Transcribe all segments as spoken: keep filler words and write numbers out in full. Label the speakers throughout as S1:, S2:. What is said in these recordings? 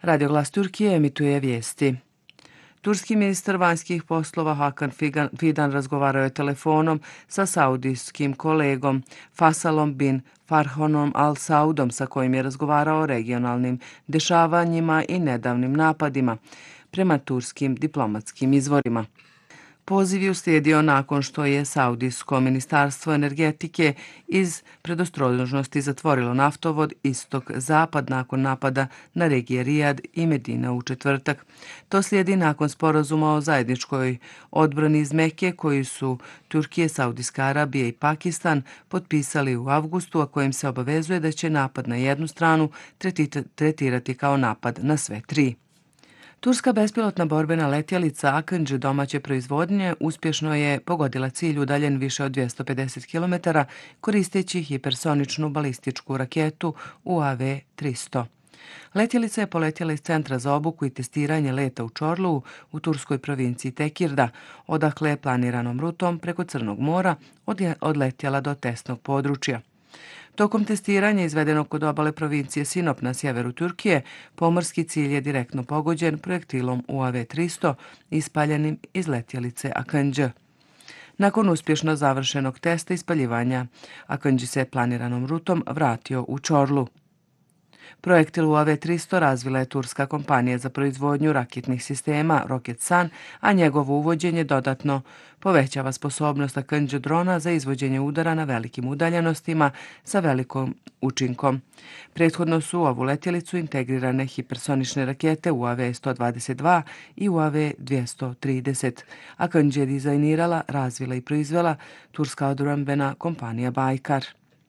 S1: Radio Glas Turkije emituje vijesti. Turski ministar vanjskih poslova Hakan Fidan razgovarao je telefonom sa saudijskim kolegom Fasalom bin Farhanom Al Saudom, sa kojim je razgovarao o regionalnim dešavanjima i nedavnim napadima, prema turskim diplomatskim izvorima. Poziv je uslijedio nakon što je Saudijsko ministarstvo energetike iz predostrožnosti zatvorilo naftovod istok-zapad nakon napada na regije Rijad i Medina u četvrtak. To slijedi nakon sporazuma o zajedničkoj odbrani iz Mekke koji su Turkije, Saudijska Arabija i Pakistan potpisali u avgustu, a kojim se obavezuje da će napad na jednu stranu tretirati kao napad na sve tri. Turska bespilotna borbena letjelica Akıncı domaće proizvodnje uspješno je pogodila cilj udaljen više od dvjesto pedeset kilometara koristeći hipersoničnu balističku raketu U A V tristo. Letjelica je poletjela iz centra za obuku i testiranje leta u Čorlu u turskoj provinciji Tekirda, odakle je planiranom rutom preko Crnog mora odletjela do testnog područja. Tokom testiranja izvedenog kod obale provincije Sinop na sjeveru Turkije, pomorski cilj je direktno pogođen projektilom U A V tristo ispaljenim iz letjelice Akıncı. Nakon uspješno završenog testa ispaljivanja, Akıncı se planiranom rutom vratio u Čorlu. Projektil U A V tristo razvila je turska kompanija za proizvodnju raketnih sistema Roketsan, a njegovo uvođenje dodatno povećava sposobnost Akıncı drona za izvođenje udara na velikim udaljenostima sa velikom učinkom. Prethodno su u ovu letjelicu integrirane hipersonične rakete U A V sto dvadeset dva i U A V dvjesto trideset. Akıncı je dizajnirala, razvila i proizvela turska odbrambena kompanija Baykar.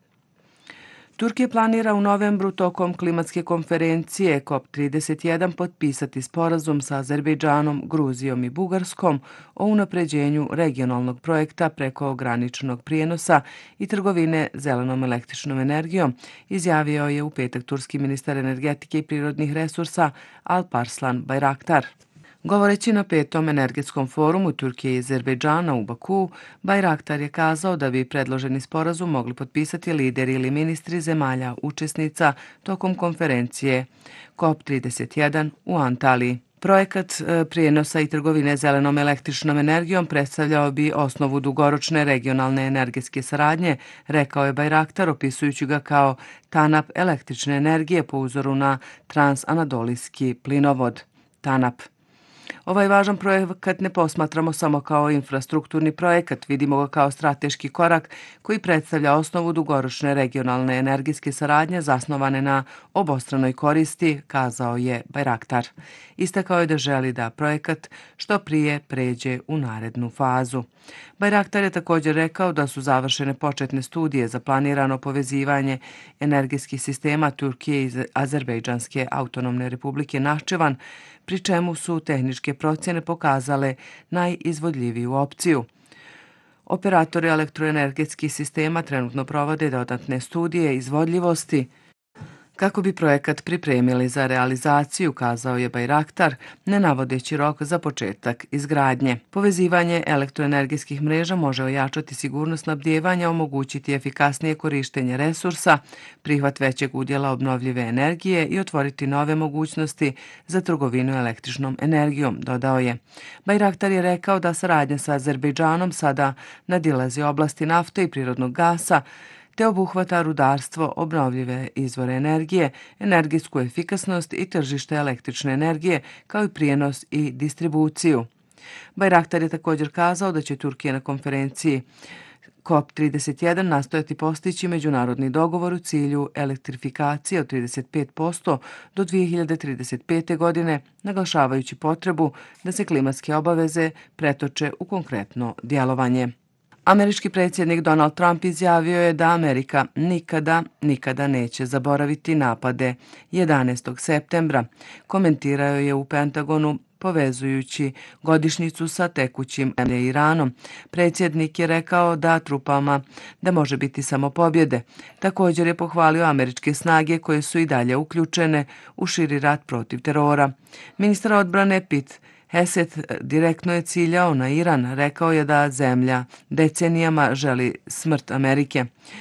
S1: Turkija planira u novembru tokom klimatske konferencije COP trideset jedan potpisati sporazum sa Azerbejdžanom, Gruzijom i Bugarskom o unapređenju regionalnog projekta preko graničnog prijenosa i trgovine zelenom električnom energijom, izjavio je u petak turski ministar energetike i prirodnih resursa Alparslan Bayraktar. Govoreći na petom energetskom forumu Turkije i Azerbejdžana u Bakuu, Bayraktar je kazao da bi predloženi sporazum mogli potpisati lideri ili ministri zemalja učesnica tokom konferencije COP trideset jedan u Antaliji. Projekat prijenosa i trgovine zelenom električnom energijom predstavljao bi osnovu dugoročne regionalne energetske saradnje, rekao je Bayraktar, opisujući ga kao TANAP električne energije po uzoru na transanadolijski plinovod TANAP. Ovaj važan projekat ne posmatramo samo kao infrastrukturni projekat, vidimo ga kao strateški korak koji predstavlja osnovu dugoročne regionalne energijske saradnje zasnovane na obostranoj koristi, kazao je Bayraktar. Istakao je da želi da projekat što prije pređe u narednu fazu. Bayraktar je također rekao da su završene početne studije za planirano povezivanje energetskih sistema Turkije i Azerbejdžanske autonomne republike Nahčevan, pri čemu su tehničke procjene pokazale najizvodljiviju opciju. Operatori elektroenergetskih sistema trenutno provode dodatne studije izvodljivosti kako bi projekat pripremili za realizaciju, kazao je Bayraktar, ne navodeći rok za početak izgradnje. Povezivanje elektroenergetskih mreža može ojačati sigurnost snabdijevanja, omogućiti efikasnije korištenje resursa, prihvat većeg udjela obnovljive energije i otvoriti nove mogućnosti za trgovinu električnom energijom, dodao je. Bayraktar je rekao da saradnja sa Azerbejdžanom sada nadilazi oblasti nafte i prirodnog gasa, te obuhvata rudarstvo, obnovljive izvore energije, energetsku efikasnost i tržište električne energije, kao i prijenos i distribuciju. Bayraktar je također kazao da će Turkija na konferenciji COP trideset jedan nastojati postići međunarodni dogovor u cilju elektrifikacije od trideset pet posto do dvije hiljade trideset pete. godine, naglašavajući potrebu da se klimatske obaveze pretoče u konkretno djelovanje. Američki predsjednik Donald Trump izjavio je da Amerika nikada, nikada neće zaboraviti napade jedanaestog septembra. Komentirao je u Pentagonu povezujući godišnjicu sa tekućim Iranom. Predsjednik je rekao da trupama da može biti samo pobjede. Također je pohvalio američke snage koje su i dalje uključene u širi rat protiv terora. Ministar odbrane Pete Hegseth direktno je ciljao na Iran, rekao je da zemlja decenijama želi smrt Amerike.